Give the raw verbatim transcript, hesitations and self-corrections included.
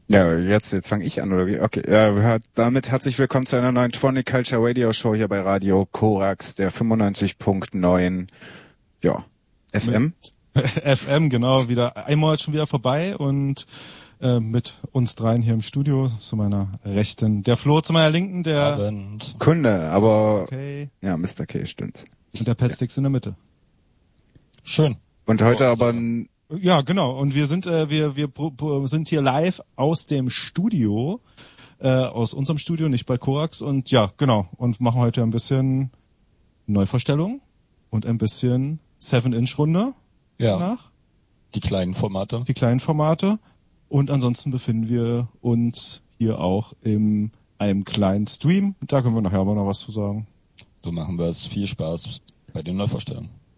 Ja, jetzt, jetzt fange ich an, oder wie? Okay, ja, damit herzlich willkommen zu einer neuen Tronic Culture Radio Show hier bei Radio Korax, der fünfundneunzig Komma neun, ja, F M. F M, genau, wieder einmal schon wieder vorbei und äh, mit uns dreien hier im Studio, zu meiner Rechten der Flo, zu meiner Linken der Abend. Kunde, aber Mister K. ja, Mister K, stimmt. Und der Petsticks ja. in der Mitte. Schön. Und heute oh, aber... Ja, genau. Und wir sind äh, wir wir sind hier live aus dem Studio, äh, aus unserem Studio, nicht bei Korax. Und ja, genau. Und machen heute ein bisschen Neuvorstellung und ein bisschen Seven-Inch-Runde. Ja. Danach. Die kleinen Formate. Die kleinen Formate. Und ansonsten befinden wir uns hier auch in einem kleinen Stream. Da können wir nachher aber noch was zu sagen. So machen wir es. Viel Spaß bei den Neuvorstellungen.